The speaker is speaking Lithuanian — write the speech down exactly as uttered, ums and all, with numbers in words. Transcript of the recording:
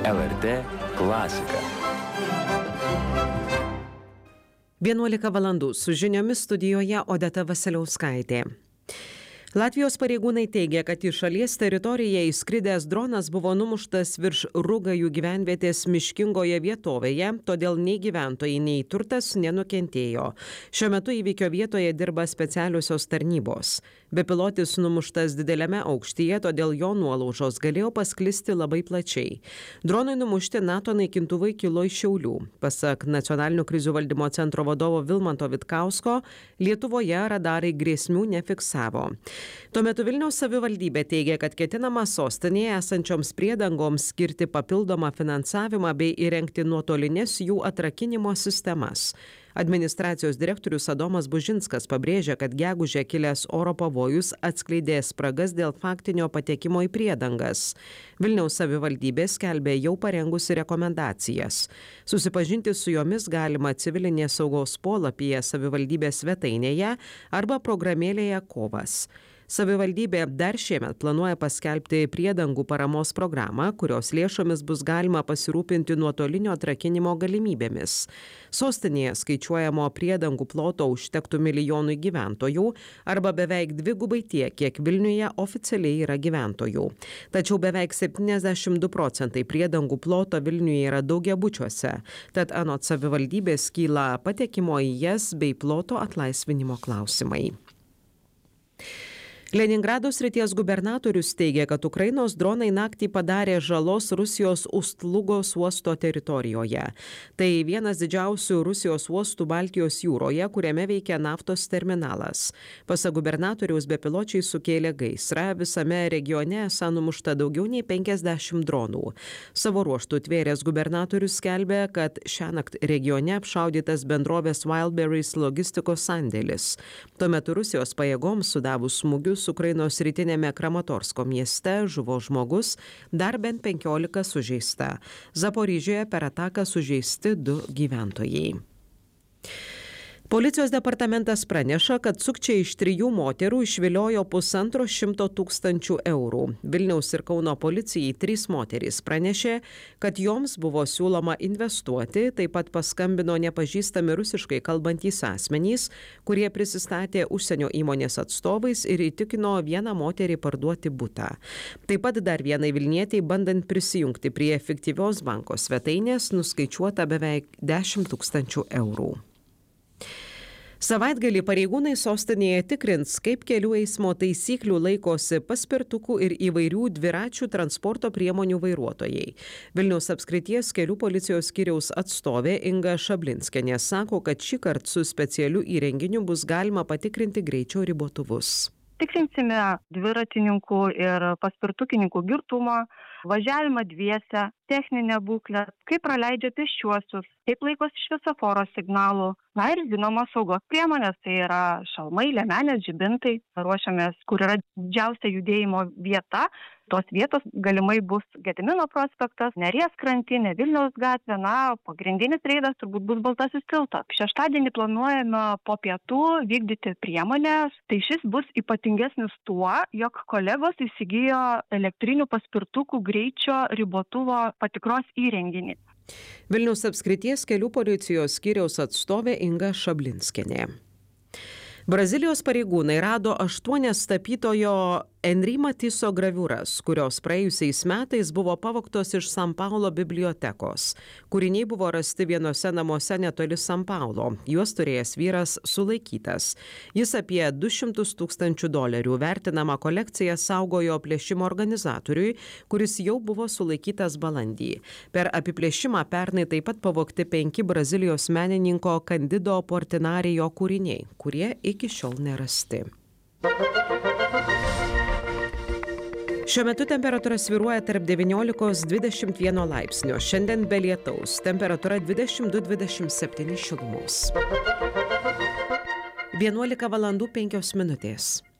L R T klasika. vienuolika valandų su žiniomis studijoje Odeta Vasiliauskaitė. Latvijos pareigūnai teigia, kad į šalies teritoriją įskridęs dronas buvo numuštas virš Rugajų gyvenvietės miškingoje vietovėje, todėl nei gyventojai, nei turtas nenukentėjo. Šiuo metu įvykio vietoje dirba specialiosios tarnybos. Bepilotis numuštas dideliame aukštyje, todėl jo nuolaužos galėjo pasklisti labai plačiai. Dronui numušti NATO naikintuvai kilo iš Šiaulių. Pasak Nacionalinio krizių valdymo centro vadovo Vilmanto Vitkausko, Lietuvoje radarai grėsmių nefiksavo. Tuo metu Vilniaus savivaldybė teigia, kad ketinama sostinėje esančioms priedangoms skirti papildomą finansavimą bei įrengti nuotolinės jų atrakinimo sistemas. Administracijos direktorius Adomas Bužinskas pabrėžia, kad gegužę kilęs oro pavojus atskleidė spragas dėl faktinio patekimo į priedangas. Vilniaus savivaldybė skelbė jau parengusi rekomendacijas. Susipažinti su jomis galima civilinės saugos polapyje savivaldybės svetainėje arba programėlėje Kovas. Savivaldybė dar šiemet planuoja paskelbti priedangų paramos programą, kurios lėšomis bus galima pasirūpinti nuotolinio atrakinimo galimybėmis. Sostinėje skaičiuojamo priedangų ploto užtektų milijonui gyventojų arba beveik dvigubai tiek, kiek Vilniuje oficialiai yra gyventojų. Tačiau beveik septyniasdešimt du procentai priedangų ploto Vilniuje yra daugiabučiuose, tad anot savivaldybės kyla patekimo į jas bei ploto atlaisvinimo klausimai. Leningrado srities gubernatorius teigia, kad Ukrainos dronai naktį padarė žalos Rusijos Ust-Lugos uosto teritorijoje. Tai vienas didžiausių Rusijos uostų Baltijos jūroje, kuriame veikia naftos terminalas. Pasak gubernatoriaus, bepiločiai sukėlė gaisrą, visame regione esą numušta daugiau nei penkiasdešimt dronų. Savo ruožtu tvėrės gubernatorius skelbė, kad šiąnakt regione apšaudytas bendrovės Wildberries logistikos sandėlis. Tuo metu Rusijos pajėgoms sudavus smūgius Ukrainos rytinėme Kramatorsko mieste žuvo žmogus, dar bent penkiolika sužeista. Zaporižėje per ataką sužeisti du gyventojai. Policijos departamentas praneša, kad sukčiai iš trijų moterų išviliojo pusantro šimto tūkstančių eurų. Vilniaus ir Kauno policijai trys moterys pranešė, kad joms buvo siūloma investuoti, taip pat paskambino nepažįstami rusiškai kalbantys asmenys, kurie prisistatė užsienio įmonės atstovais ir įtikino vieną moterį parduoti butą. Taip pat dar vienai Vilnietei, bandant prisijungti prie fiktyvios banko svetainės, nuskaičiuota beveik dešimt tūkstančių eurų. Savaitgalį pareigūnai sostinėje tikrins, kaip kelių eismo taisyklių laikosi paspirtukų ir įvairių dviračių transporto priemonių vairuotojai. Vilniaus apskrities kelių policijos skyriaus atstovė Inga Šablinskienė sako, kad šįkart su specialiu įrenginiu bus galima patikrinti greičio ribotuvus. Tikrinsime dviratininkų ir paspirtukininkų girtumą, važiavimą dviese, techninę būklę, kaip praleidžia pėsčiuosius, kaip laikosi šviesoforo signalų. Na ir žinoma saugos priemonės, tai yra šalmai, liemenės, žibintai. Ruošiamės, kur yra didžiausia judėjimo vieta. Tos vietos galimai bus Gedimino prospektas, Neries krantinė, Vilniaus gatvė, na, pagrindinis reidas turbūt bus Baltasis tiltas. Šeštadienį planuojame po pietų vykdyti priemonės, tai šis bus ypatingesnis tuo, jog kolegos įsigijo elektrinių paspirtukų greičio ribotuvo patikros įrenginį. Vilniaus apskrities kelių policijos skyriaus atstovė Inga Šablinskienė. Brazilijos pareigūnai rado aštuonias tapytojo Enri Matiso graviūras, kurios praėjusiais metais buvo pavogtos iš San Paulo bibliotekos. Kūriniai buvo rasti vienose namuose netoli San Paulo. Juos turėjęs vyras sulaikytas. Jis apie du šimtus tūkstančių dolerių vertinamą kolekciją saugojo plėšimo organizatoriui, kuris jau buvo sulaikytas balandį. Per apiplėšimą pernai taip pat pavogti penki Brazilijos menininko Kandido Portinarijo kūriniai, kurie iki šiol nerasti. Šiuo metu temperatūra svyruoja tarp devyniolikos dvidešimt vieno laipsnio. Šiandien be lietaus. Temperatūra dvidešimt du dvidešimt septyni šilumos. vienuolika valandų penkios minutės.